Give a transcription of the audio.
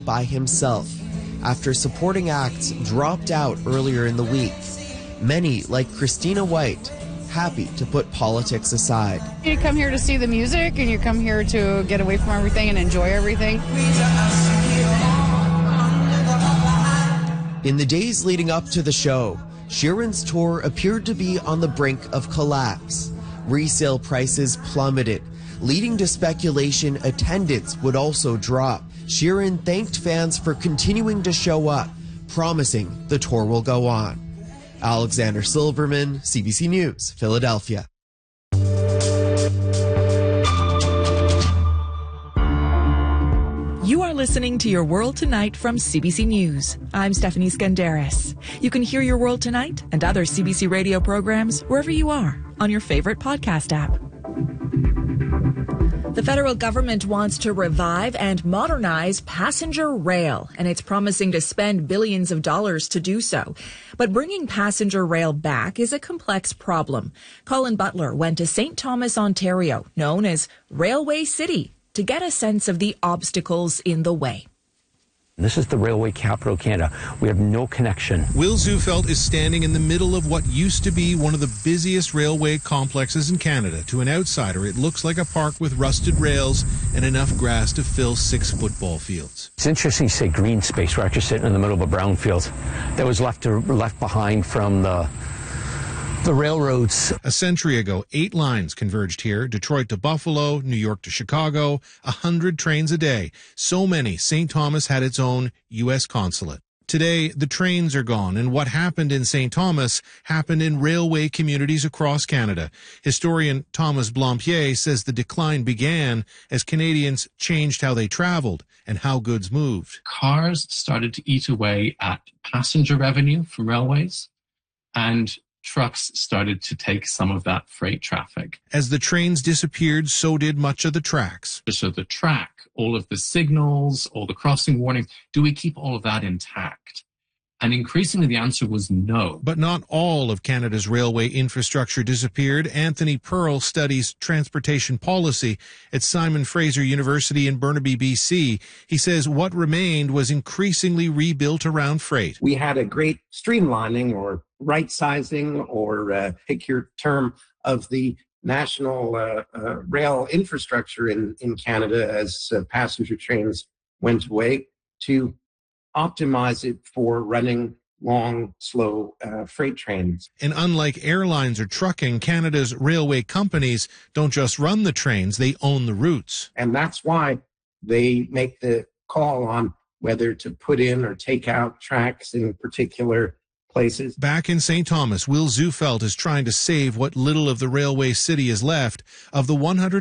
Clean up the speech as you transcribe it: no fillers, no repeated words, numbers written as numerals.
by himself after supporting acts dropped out earlier in the week. Many, like Christina White, happy to put politics aside. You come here to see the music and you come here to get away from everything and enjoy everything. In the days leading up to the show, Sheeran's tour appeared to be on the brink of collapse. Resale prices plummeted, leading to speculation attendance would also drop. Sheeran thanked fans for continuing to show up, promising the tour will go on. Alexander Silverman, CBC News, Philadelphia. You are listening to Your World Tonight from CBC News. I'm Stephanie Skandaris. You can hear Your World Tonight and other CBC radio programs wherever you are on your favorite podcast app. The federal government wants to revive and modernize passenger rail, and it's promising to spend billions of dollars to do so. But bringing passenger rail back is a complex problem. Colin Butler went to St. Thomas, Ontario, known as Railway City, to get a sense of the obstacles in the way. This is the railway capital of Canada. We have no connection. Will Zufelt is standing in the middle of what used to be one of the busiest railway complexes in Canada. To an outsider, it looks like a park with rusted rails and enough grass to fill 6 football fields. It's interesting you say green space. We're actually sitting in the middle of a brown field that was left behind from the railroads. A century ago, 8 lines converged here, Detroit to Buffalo, New York to Chicago, 100 trains a day. So many, St. Thomas had its own U.S. consulate. Today, the trains are gone, and what happened in St. Thomas happened in railway communities across Canada. Historian Thomas Blampied says the decline began as Canadians changed how they traveled and how goods moved. Cars started to eat away at passenger revenue from railways, and trucks started to take some of that freight traffic. As the trains disappeared, so did much of the tracks. So the track, all of the signals, all the crossing warnings, do we keep all of that intact? And increasingly the answer was no. But not all of Canada's railway infrastructure disappeared. Anthony Pearl studies transportation policy at Simon Fraser University in Burnaby, BC. He says what remained was increasingly rebuilt around freight. We had a great streamlining or right-sizing or pick your term of the national rail infrastructure in Canada as passenger trains went away to optimize it for running long, slow freight trains. And unlike airlines or trucking, Canada's railway companies don't just run the trains, they own the routes. And that's why they make the call on whether to put in or take out tracks in particular places. Back in St. Thomas, Will Zufelt is trying to save what little of the railway city is left of the 100